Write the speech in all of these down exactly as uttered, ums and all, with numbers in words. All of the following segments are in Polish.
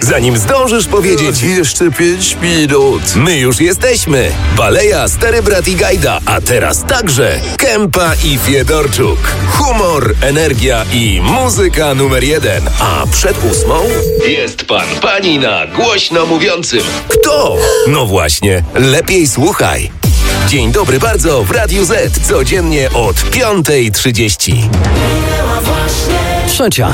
zanim zdążysz powiedzieć Jeszcze pięć minut. my już jesteśmy. Baleja, Stary Brat i Gajda, a teraz także Kępa i Fiedorczuk. Humor, energia i muzyka numer jeden. A przed ósmą jest pan, pani na głośno mówiącym. Kto? No właśnie, lepiej słuchaj. Dzień dobry bardzo w Radiu Z. Codziennie od piątej trzydzieści. Trzecia.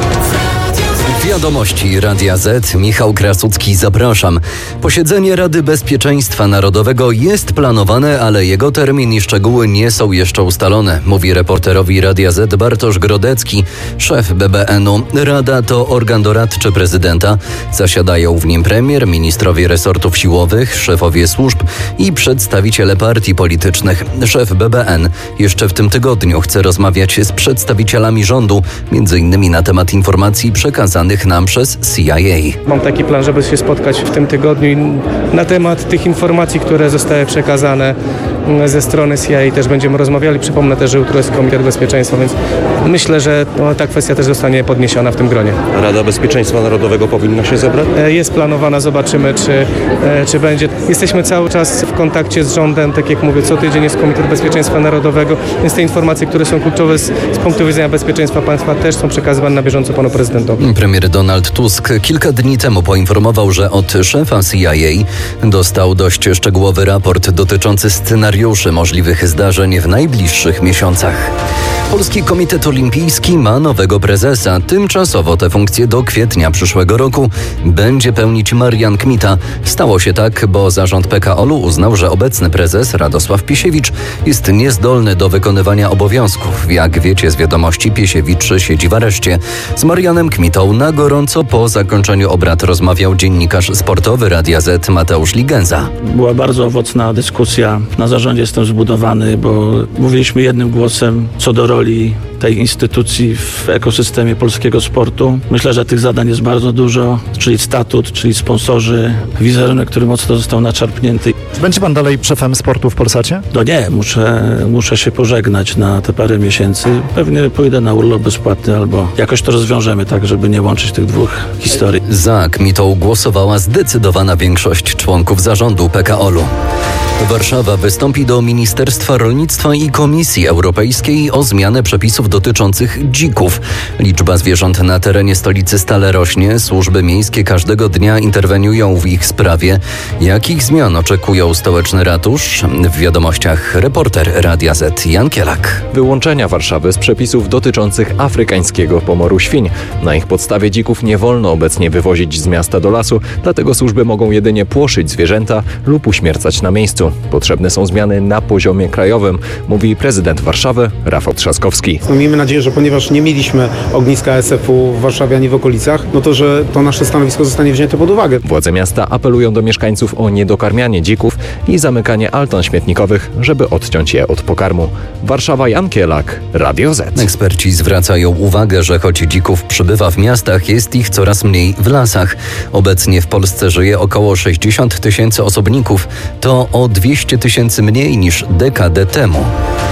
Wiadomości Radia Z. Michał Krasucki, zapraszam. Posiedzenie Rady Bezpieczeństwa Narodowego jest planowane, ale jego termin i szczegóły nie są jeszcze ustalone, mówi reporterowi Radia Z Bartosz Grodecki, szef B B N u. Rada to organ doradczy prezydenta. Zasiadają w nim premier, ministrowie resortów siłowych, szefowie służb i przedstawiciele partii politycznych. Szef B B N jeszcze w tym tygodniu chce rozmawiać z przedstawicielami rządu, między innymi na temat informacji przekazanych nam przez C I A. Mam taki plan, żeby się spotkać w tym tygodniu i na temat tych informacji, które zostały przekazane ze strony C I A też będziemy rozmawiali. Przypomnę też, że jutro jest Komitet Bezpieczeństwa, więc myślę, że no, ta kwestia też zostanie podniesiona w tym gronie. Rada Bezpieczeństwa Narodowego powinna się zebrać? Jest planowana, zobaczymy, czy, czy będzie. Jesteśmy cały czas w kontakcie z rządem, tak jak mówię, co tydzień jest Komitet Bezpieczeństwa Narodowego, więc te informacje, które są kluczowe z, z punktu widzenia bezpieczeństwa państwa, też są przekazywane na bieżąco panu prezydentowi. Premier Donald Tusk kilka dni temu poinformował, że od szefa C I A dostał dość szczegółowy raport dotyczący scenariuszy możliwych zdarzeń w najbliższych miesiącach. Polski Komitet Olimpijski ma nowego prezesa. Tymczasowo tę funkcję do kwietnia przyszłego roku będzie pełnić Marian Kmita. Stało się tak, bo zarząd P K O L u uznał, że obecny prezes Radosław Piesiewicz jest niezdolny do wykonywania obowiązków. Jak wiecie z wiadomości, Piesiewicz siedzi w areszcie. Z Marianem Kmitą na gorąco po zakończeniu obrad rozmawiał dziennikarz sportowy Radia Z Mateusz Ligenza. Była bardzo owocna dyskusja. Na zarządzie jestem zbudowany, bo mówiliśmy jednym głosem co do roli tej instytucji w ekosystemie polskiego sportu. Myślę, że tych zadań jest bardzo dużo, czyli statut, czyli sponsorzy, wizerunek, który mocno został naczarpnięty. Będzie pan dalej szefem sportu w Polsacie? No nie, muszę, muszę się pożegnać na te parę miesięcy. Pewnie pójdę na urlop bezpłatny albo jakoś to rozwiążemy tak, żeby nie łączyć tych dwóch historii. Za Kmitą głosowała zdecydowana większość członków zarządu P K O L u. Warszawa wystąpi do Ministerstwa Rolnictwa i Komisji Europejskiej o zmianę przepisów dotyczących dzików. Liczba zwierząt na terenie stolicy stale rośnie. Służby miejskie każdego dnia interweniują w ich sprawie. Jakich zmian oczekują stołeczny ratusz? W wiadomościach reporter Radia Z Jan Kielak. Wyłączenia Warszawy z przepisów dotyczących afrykańskiego pomoru świń. Na ich podstawie dzików nie wolno obecnie wywozić z miasta do lasu, dlatego służby mogą jedynie płoszyć zwierzęta lub uśmiercać na miejscu. Potrzebne są zmiany na poziomie krajowym, mówi prezydent Warszawy Rafał Trzaskowski. No, miejmy nadzieję, że ponieważ nie mieliśmy ogniska A S F u w Warszawie ani w okolicach, no to, że to nasze stanowisko zostanie wzięte pod uwagę. Władze miasta apelują do mieszkańców o niedokarmianie dzików i zamykanie altan śmietnikowych, żeby odciąć je od pokarmu. Warszawa, Jan Kielak, Radio Z. Eksperci zwracają uwagę, że choć dzików przybywa w miastach, jest ich coraz mniej w lasach. Obecnie w Polsce żyje około sześćdziesiąt tysięcy osobników. To o dwieście tysięcy mniej niż dekadę temu.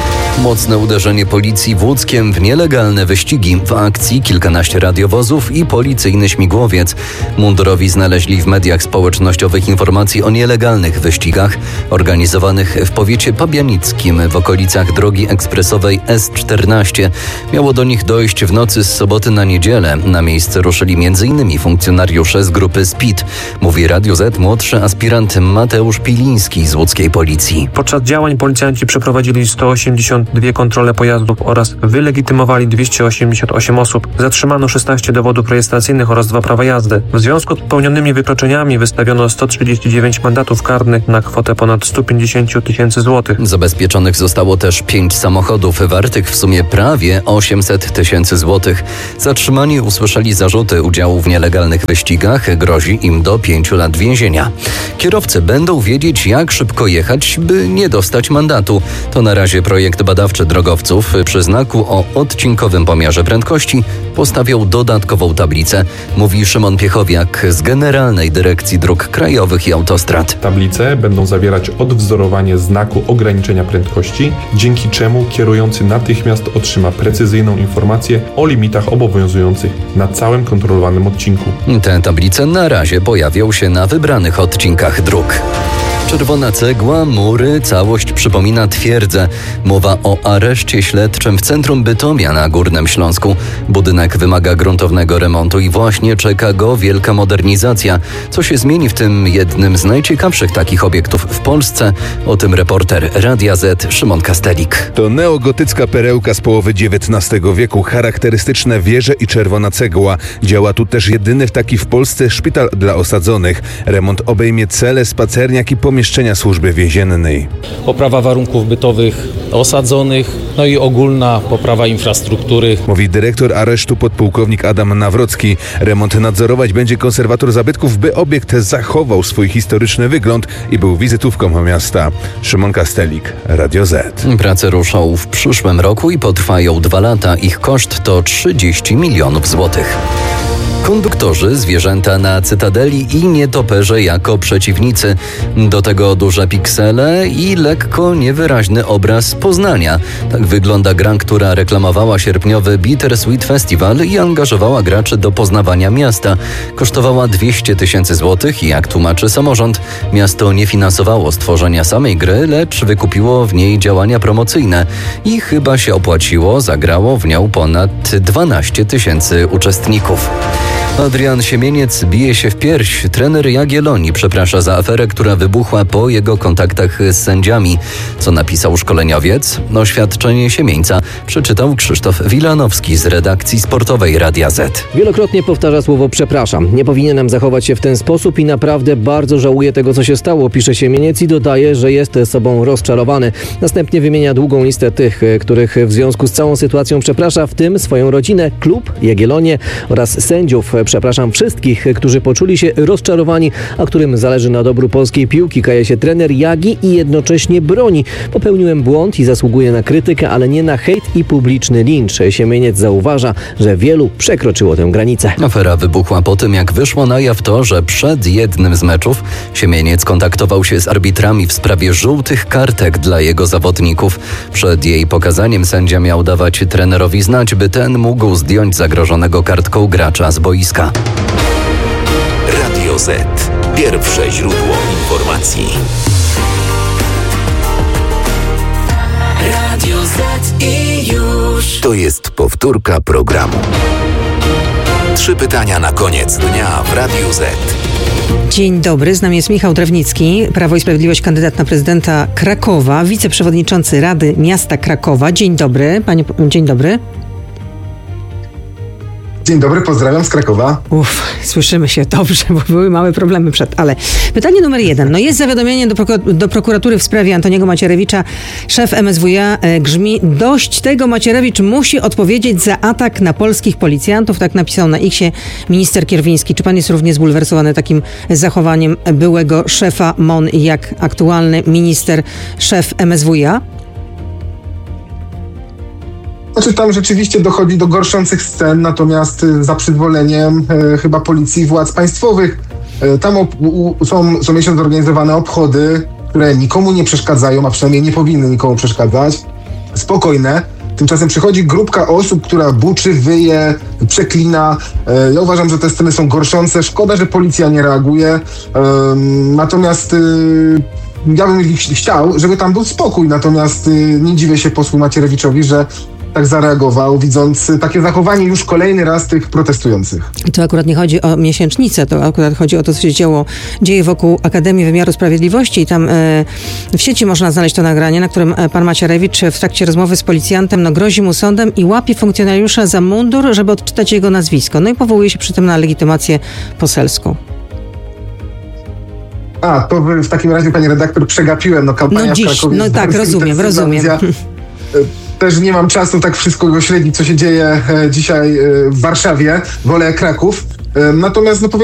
Mocne uderzenie policji w Łódzkiem w nielegalne wyścigi. W akcji kilkanaście radiowozów i policyjny śmigłowiec. Mundurowi znaleźli w mediach społecznościowych informacje o nielegalnych wyścigach organizowanych w powiecie pabianickim w okolicach drogi ekspresowej S czternaście. Miało do nich dojść w nocy z soboty na niedzielę. Na miejsce ruszyli między innymi funkcjonariusze z grupy Speed. Mówi Radio Z młodszy aspirant Mateusz Piliński z łódzkiej policji. Podczas działań policjanci przeprowadzili sto osiemdziesiąt dwie kontrole pojazdów oraz wylegitymowali dwieście osiemdziesiąt osiem osób. Zatrzymano szesnaście dowodów rejestracyjnych oraz dwa prawa jazdy. W związku z popełnionymi wykroczeniami wystawiono sto trzydzieści dziewięć mandatów karnych na kwotę ponad sto pięćdziesiąt tysięcy złotych. Zabezpieczonych zostało też pięć samochodów wartych w sumie prawie osiemset tysięcy złotych. Zatrzymani usłyszeli zarzuty udziału w nielegalnych wyścigach. Grozi im do pięciu lat więzienia. Kierowcy będą wiedzieć, jak szybko jechać, by nie dostać mandatu. To na razie projekt badania badawczy drogowców przy znaku o odcinkowym pomiarze prędkości postawią dodatkową tablicę, mówi Szymon Piechowiak z Generalnej Dyrekcji Dróg Krajowych i Autostrad. Tablice będą zawierać odwzorowanie znaku ograniczenia prędkości, dzięki czemu kierujący natychmiast otrzyma precyzyjną informację o limitach obowiązujących na całym kontrolowanym odcinku. Te tablice na razie pojawią się na wybranych odcinkach dróg. Czerwona cegła, mury, całość przypomina twierdzę. Mowa o areszcie śledczym w centrum Bytomia na Górnym Śląsku. Budynek wymaga gruntownego remontu i właśnie czeka go wielka modernizacja. Co się zmieni w tym jednym z najciekawszych takich obiektów w Polsce? O tym reporter Radia Z Szymon Kastelik. To neogotycka perełka z połowy dziewiętnastego wieku, charakterystyczne wieże i czerwona cegła. Działa tu też jedyny w taki w Polsce szpital dla osadzonych. Remont obejmie cele, spacerniak i pomieszczenia służby więziennej. Poprawa warunków bytowych osadzonych, no i ogólna poprawa infrastruktury. Mówi dyrektor aresztu podpułkownik Adam Nawrocki. Remont nadzorować będzie konserwator zabytków, by obiekt zachował swój historyczny wygląd i był wizytówką miasta. Szymon Kastelik, Radio Z. Prace ruszą w przyszłym roku i potrwają dwa lata. Ich koszt to trzydzieści milionów złotych. Konduktorzy, zwierzęta na Cytadeli i nietoperze jako przeciwnicy. Do tego duże piksele i lekko niewyraźny obraz Poznania. Tak wygląda gra, która reklamowała sierpniowy Bittersweet Festival i angażowała graczy do poznawania miasta. Kosztowała dwieście tysięcy złotych i jak tłumaczy samorząd, miasto nie finansowało stworzenia samej gry, lecz wykupiło w niej działania promocyjne. I chyba się opłaciło, zagrało w nią ponad dwanaście tysięcy uczestników. Adrian Siemieniec bije się w pierś. Trener Jagiellonii przeprasza za aferę, która wybuchła po jego kontaktach z sędziami. Co napisał szkoleniowiec? Oświadczenie Siemieńca przeczytał Krzysztof Wilanowski z redakcji sportowej Radia Z. Wielokrotnie powtarza słowo przepraszam. Nie powinienem zachować się w ten sposób i naprawdę bardzo żałuję tego, co się stało, pisze Siemieniec i dodaje, że jest sobą rozczarowany. Następnie wymienia długą listę tych, których w związku z całą sytuacją przeprasza, w tym swoją rodzinę, klub, Jagiellonię oraz sędziów. Przepraszam wszystkich, którzy poczuli się rozczarowani, a którym zależy na dobru polskiej piłki, kaje się trener Jagi i jednocześnie broni. Popełniłem błąd i zasługuję na krytykę, ale nie na hejt i publiczny lincz. Siemieniec zauważa, że wielu przekroczyło tę granicę. Afera wybuchła po tym, jak wyszło na jaw to, że przed jednym z meczów Siemieniec kontaktował się z arbitrami w sprawie żółtych kartek dla jego zawodników. Przed jej pokazaniem sędzia miał dawać trenerowi znać, by ten mógł zdjąć zagrożonego kartką gracza z boiska. Radio Z. Pierwsze źródło informacji. Radio Z i już. To jest powtórka programu. Trzy pytania na koniec dnia w Radiu Z. Dzień dobry, z nami jest Michał Drewnicki, Prawo i Sprawiedliwość, kandydat na prezydenta Krakowa, wiceprzewodniczący Rady Miasta Krakowa. Dzień dobry, panie, dzień dobry. Dzień dobry, pozdrawiam z Krakowa. Uff, słyszymy się dobrze, bo były małe problemy przed, ale pytanie numer jeden. No jest zawiadomienie do, proku- do prokuratury w sprawie Antoniego Macierewicza. Szef M S W iA e, grzmi: dość tego, Macierewicz musi odpowiedzieć za atak na polskich policjantów. Tak napisał na X-ie minister Kierwiński. Czy pan jest równie zbulwersowany takim zachowaniem byłego szefa M O N jak aktualny minister, szef M S W iA? Znaczy tam rzeczywiście dochodzi do gorszących scen, natomiast za przyzwoleniem e, chyba policji i władz państwowych. E, tam op- u, są co miesiąc organizowane obchody, które nikomu nie przeszkadzają, a przynajmniej nie powinny nikomu przeszkadzać. Spokojne. Tymczasem przychodzi grupka osób, która buczy, wyje, przeklina. E, ja uważam, że te sceny są gorszące. Szkoda, że policja nie reaguje. E, natomiast... E, ja bym chciał, żeby tam był spokój, natomiast y, nie dziwię się posłu Macierewiczowi, że tak zareagował, widząc takie zachowanie już kolejny raz tych protestujących. To akurat nie chodzi o miesięcznicę, to akurat chodzi o to, co się działo, dzieje wokół Akademii Wymiaru Sprawiedliwości i tam e, w sieci można znaleźć to nagranie, na którym pan Macierewicz w trakcie rozmowy z policjantem no, grozi mu sądem i łapie funkcjonariusza za mundur, żeby odczytać jego nazwisko. No i powołuje się przy tym na legitymację poselską. A, to w takim razie, pani redaktor, przegapiłem, no kampania no dziś, w Krakowie. No tak, rozumiem, rozumiem. Też nie mam czasu tak wszystko go śledzić, co się dzieje dzisiaj w Warszawie. Wolę Kraków. Natomiast no powiem